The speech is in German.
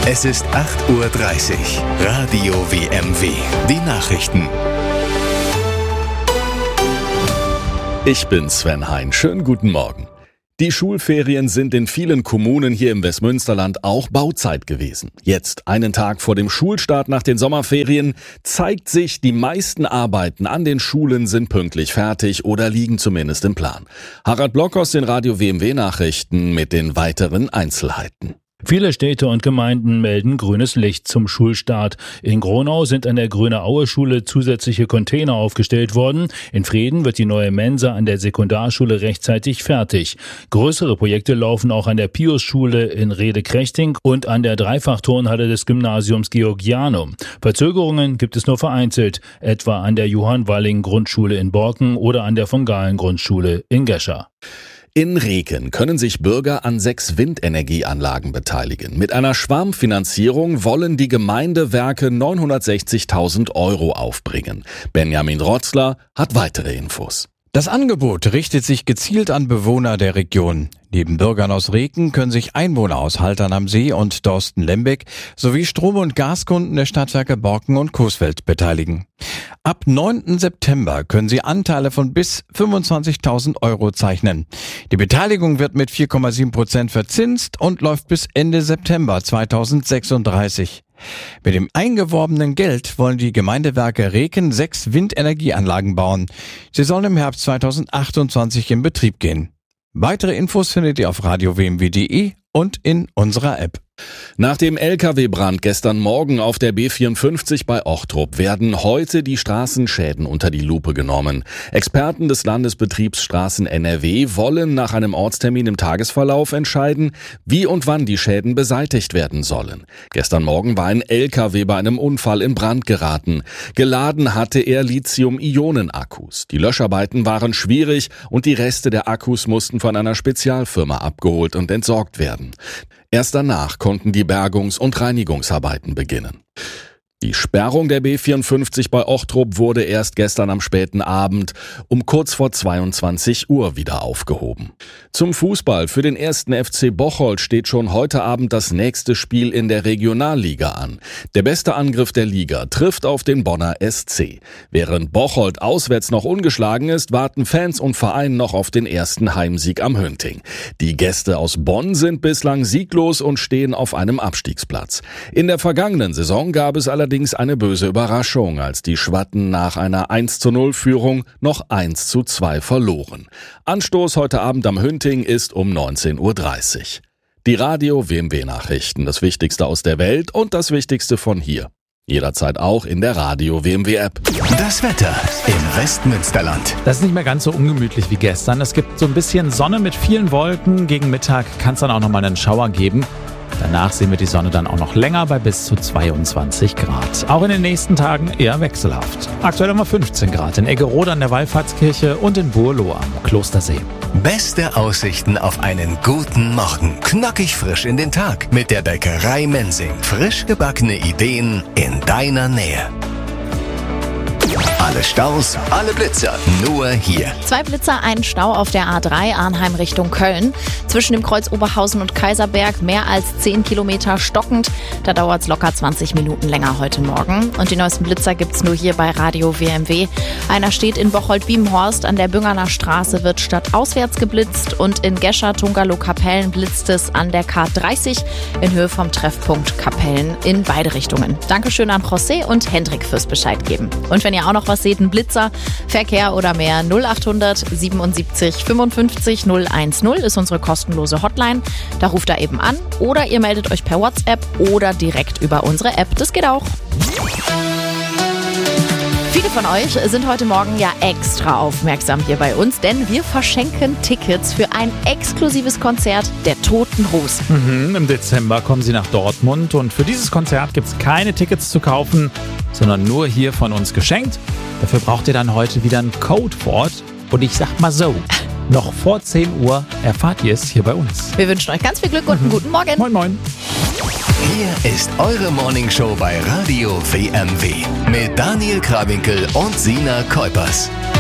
Es ist 8:30 Uhr. Radio WMW. Die Nachrichten. Ich bin Sven Hein. Schönen guten Morgen. Die Schulferien sind in vielen Kommunen hier im Westmünsterland auch Bauzeit gewesen. Jetzt, einen Tag vor dem Schulstart nach den Sommerferien, zeigt sich, die meisten Arbeiten an den Schulen sind pünktlich fertig oder liegen zumindest im Plan. Harald Block aus den Radio WMW Nachrichten mit den weiteren Einzelheiten. Viele Städte und Gemeinden melden grünes Licht zum Schulstart. In Gronau sind an der Grüne-Aue-Schule zusätzliche Container aufgestellt worden. In Vreden wird die neue Mensa an der Sekundarschule rechtzeitig fertig. Größere Projekte laufen auch an der Pius-Schule in Rede-Krechting und an der Dreifachturnhalle des Gymnasiums Georgianum. Verzögerungen gibt es nur vereinzelt, etwa an der Johann-Walling-Grundschule in Borken oder an der von Gahlen-Grundschule in Gescher. In Reken können sich Bürger an 6 Windenergieanlagen beteiligen. Mit einer Schwarmfinanzierung wollen die Gemeindewerke 960.000 € aufbringen. Benjamin Rotzler hat weitere Infos. Das Angebot richtet sich gezielt an Bewohner der Region. Neben Bürgern aus Reken können sich Einwohner aus Haltern am See und Dorsten-Lembeck sowie Strom- und Gaskunden der Stadtwerke Borken und Coesfeld beteiligen. Ab 9. September können sie Anteile von bis 25.000 € zeichnen. Die Beteiligung wird mit 4,7% verzinst und läuft bis Ende September 2036. Mit dem eingeworbenen Geld wollen die Gemeindewerke Reken 6 Windenergieanlagen bauen. Sie sollen im Herbst 2028 in Betrieb gehen. Weitere Infos findet ihr auf radiowmw.de und in unserer App. Nach dem LKW-Brand gestern Morgen auf der B54 bei Ochtrup werden heute die Straßenschäden unter die Lupe genommen. Experten des Landesbetriebs Straßen NRW wollen nach einem Ortstermin im Tagesverlauf entscheiden, wie und wann die Schäden beseitigt werden sollen. Gestern Morgen war ein LKW bei einem Unfall in Brand geraten. Geladen hatte er Lithium-Ionen-Akkus. Die Löscharbeiten waren schwierig und die Reste der Akkus mussten von einer Spezialfirma abgeholt und entsorgt werden. Erst danach konnten die Bergungs- und Reinigungsarbeiten beginnen. Die Sperrung der B54 bei Ochtrup wurde erst gestern am späten Abend um kurz vor 22 Uhr wieder aufgehoben. Zum Fußball. Für den 1. FC Bocholt steht schon heute Abend das nächste Spiel in der Regionalliga an. Der beste Angriff der Liga trifft auf den Bonner SC. Während Bocholt auswärts noch ungeschlagen ist, warten Fans und Verein noch auf den ersten Heimsieg am Hönting. Die Gäste aus Bonn sind bislang sieglos und stehen auf einem Abstiegsplatz. In der vergangenen Saison gab es allerdings eine böse Überraschung, als die Schwatten nach einer 1:0-Führung noch 1:2 verloren. Anstoß heute Abend am Hönting ist um 19:30 Uhr. Die Radio WMW Nachrichten, das Wichtigste aus der Welt und das Wichtigste von hier. Jederzeit auch in der Radio WMW App. Das Wetter im Westmünsterland. Das ist nicht mehr ganz so ungemütlich wie gestern. Es gibt so ein bisschen Sonne mit vielen Wolken. Gegen Mittag kann es dann auch nochmal einen Schauer geben. Danach sehen wir die Sonne dann auch noch länger bei bis zu 22 Grad. Auch in den nächsten Tagen eher wechselhaft. Aktuell haben wir 15 Grad in Eggerode an der Wallfahrtskirche und in Burloh am Klostersee. Beste Aussichten auf einen guten Morgen. Knackig frisch in den Tag mit der Bäckerei Mensing. Frisch gebackene Ideen in deiner Nähe. Alle Staus, alle Blitzer, nur hier. 2 Blitzer, einen Stau auf der A3 Arnheim Richtung Köln. Zwischen dem Kreuz Oberhausen und Kaiserberg mehr als 10 Kilometer stockend. Da dauert es locker 20 Minuten länger heute Morgen. Und die neuesten Blitzer gibt's nur hier bei Radio WMW. Einer steht in Bocholt-Biebenhorst. An der Büngerner Straße wird stadtauswärts geblitzt. Und in Gescher-Tungalow-Kapellen blitzt es an der K30 in Höhe vom Treffpunkt Kapellen in beide Richtungen. Dankeschön an José und Hendrik fürs Bescheid geben. Und wenn ihr auch noch was seht, ein Blitzer, Verkehr oder mehr, 0800 77 55 010 ist unsere kostenlose Hotline. Da ruft ihr eben an oder ihr meldet euch per WhatsApp oder direkt über unsere App. Das geht auch. Viele von euch sind heute Morgen ja extra aufmerksam hier bei uns, denn wir verschenken Tickets für ein exklusives Konzert der Toten Hosen. Im Dezember kommen sie nach Dortmund und für dieses Konzert gibt es keine Tickets zu kaufen, sondern nur hier von uns geschenkt. Dafür braucht ihr dann heute wieder ein Codewort und ich sag mal so, noch vor 10 Uhr erfahrt ihr es hier bei uns. Wir wünschen euch ganz viel Glück und einen guten Morgen. Moin, moin. Hier ist eure Morningshow bei Radio WMW mit Daniel Krawinkel und Sina Kuipers.